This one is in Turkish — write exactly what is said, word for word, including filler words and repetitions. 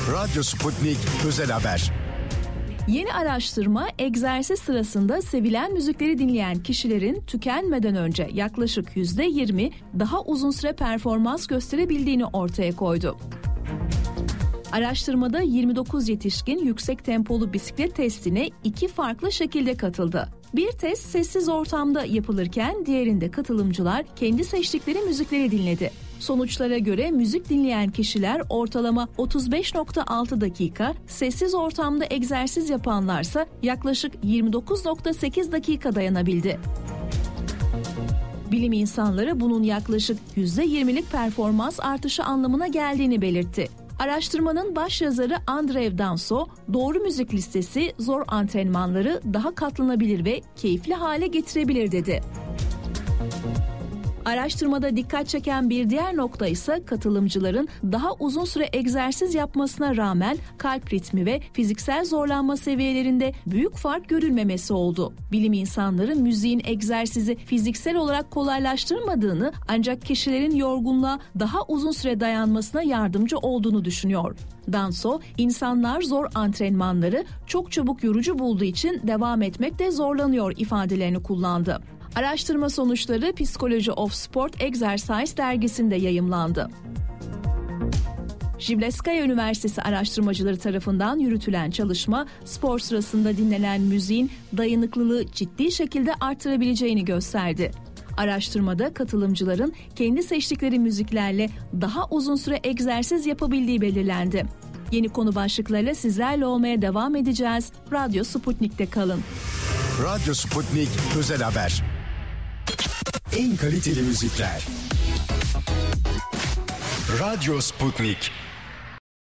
Radyo Sputnik Özel Haber. Yeni araştırma, egzersiz sırasında sevilen müzikleri dinleyen kişilerin tükenmeden önce yaklaşık yüzde yirmi daha uzun süre performans gösterebildiğini ortaya koydu. Araştırmada yirmi dokuz yetişkin yüksek tempolu bisiklet testine iki farklı şekilde katıldı. Bir test sessiz ortamda yapılırken diğerinde katılımcılar kendi seçtikleri müzikleri dinledi. Sonuçlara göre müzik dinleyen kişiler ortalama otuz beş nokta altı dakika, sessiz ortamda egzersiz yapanlarsa yaklaşık yirmi dokuz nokta sekiz dakika dayanabildi. Bilim insanları bunun yaklaşık yüzde yirmilik performans artışı anlamına geldiğini belirtti. Araştırmanın başyazarı Andrew Danso, doğru müzik listesi zor antrenmanları daha katlanabilir ve keyifli hale getirebilir dedi. Araştırmada dikkat çeken bir diğer nokta ise katılımcıların daha uzun süre egzersiz yapmasına rağmen kalp ritmi ve fiziksel zorlanma seviyelerinde büyük fark görülmemesi oldu. Bilim insanları müziğin egzersizi fiziksel olarak kolaylaştırmadığını ancak kişilerin yorgunluğa daha uzun süre dayanmasına yardımcı olduğunu düşünüyor. Danso, insanlar zor antrenmanları çok çabuk yorucu bulduğu için devam etmekte zorlanıyor ifadelerini kullandı. Araştırma sonuçları Psychology of Sport Exercise dergisinde yayımlandı. Jivleskaya Üniversitesi araştırmacıları tarafından yürütülen çalışma, spor sırasında dinlenen müziğin dayanıklılığı ciddi şekilde artırabileceğini gösterdi. Araştırmada katılımcıların kendi seçtikleri müziklerle daha uzun süre egzersiz yapabildiği belirlendi. Yeni konu başlıklarıyla sizlerle olmaya devam edeceğiz. Radyo Sputnik'te kalın. Radyo Sputnik Özel Haber. En kaliteli müzikler. Radyo Sputnik.